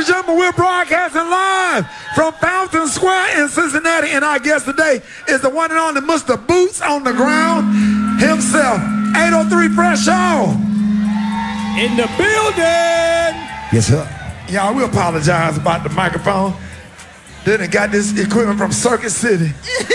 and gentlemen, we're broadcasting live from Fountain Square in Cincinnati, and our guest today is the one and only Mr. Boots on the Ground himself. 803 Fresh Show. In the building. Yes, sir. Y'all, we apologize about the microphone. Then it got this equipment from Circuit City.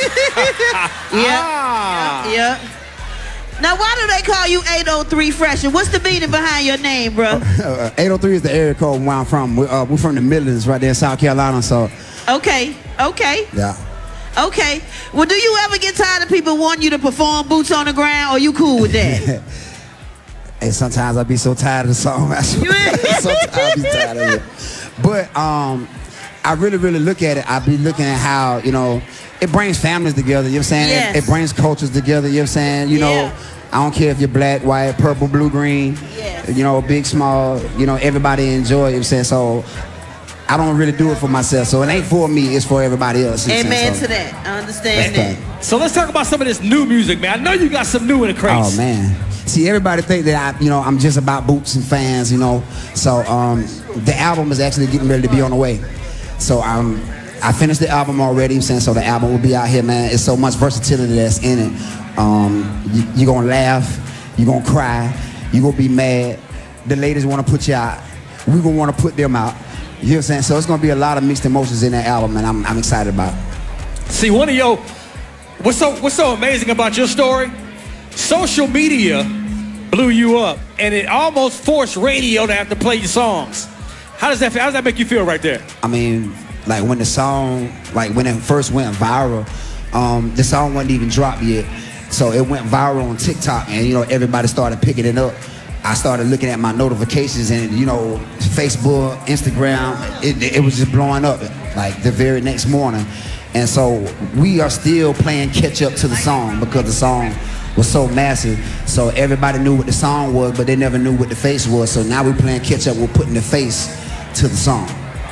Yeah. Now, why do they call you 803 Fresh? And what's the meaning behind your name, bro? 803 is the area code where I'm from. We're from the Midlands, right there in South Carolina. So. Okay. Yeah. Okay. Well, do you ever get tired of people wanting you to perform Boots on the Ground, or you cool with that? Hey, sometimes I be so tired of the song. Sometimes I be tired of it. But I really look at it. I be looking at how, you know, it brings families together, you know what I'm saying? Yes. It brings cultures together, you know what I'm saying? You know, I don't care if you're black, white, purple, blue, green, you know, big, small, you know, everybody enjoy it, you know what I'm saying? So I don't really do it for myself. So it ain't for me, it's for everybody else. You know Amen so, to that. I understand that. So let's talk about some of this new music, man. I know you got some new in the crates. Oh, man. See, everybody think that I'm just about Boots and fans, you know. So the album is actually getting ready to be on the way. So I finished the album already, you know what I'm saying? So the album will be out here, man. It's so much versatility that's in it. You're gonna laugh, you're gonna cry, you're gonna be mad. The ladies wanna put you out. We're gonna wanna put them out. You know what I'm saying? So it's gonna be a lot of mixed emotions in that album, and I'm excited about it. See, what's so amazing about your story? Social media blew you up, and it almost forced radio to have to play your songs. How does that make you feel right there? I mean, like when the song, like when it first went viral, the song wasn't even dropped yet. So it went viral on TikTok, and you know, everybody started picking it up. I started looking at my notifications, and you know, Facebook, Instagram, it was just blowing up like the very next morning. And so we are still playing catch up to the song because the song was so massive. So everybody knew what the song was, but they never knew what the face was. So now we're playing catch up. We're putting the face to the song.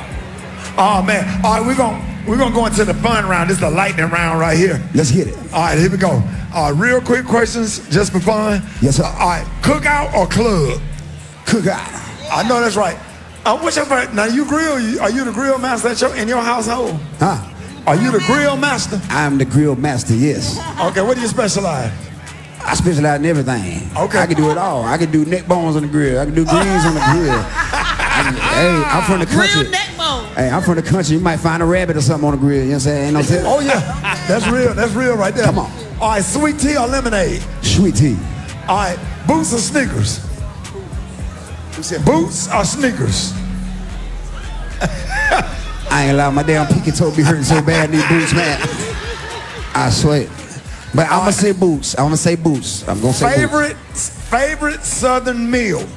Oh man! All right, we're gonna go into the fun round. This is the lightning round right here. Let's get it. All right, here we go. Real quick questions, just for fun. Yes, sir. All right, cookout or club? Cookout. I know that's right. What's your favorite? Now you grill. Are you the grill master in your household? Huh? Are you the grill master? I'm the grill master. Yes. Okay. What do you specialize? I specialize in everything. Okay. I can do it all. I can do neck bones on the grill. I can do greens on the grill. Hey, I'm from the country. Real neck bone. Hey, I'm from the country. You might find a rabbit or something on the grill. You know what I'm saying? Ain't no tell. Oh yeah, that's real. That's real right there. Come on. All right, sweet tea or lemonade? Sweet tea. All right, boots or sneakers? You said boots or sneakers? I ain't allowed my damn pinky toe be hurting so bad. These boots, man. I swear. But I'm gonna say boots. I'm gonna say boots. I'm gonna say Favorite Southern meal?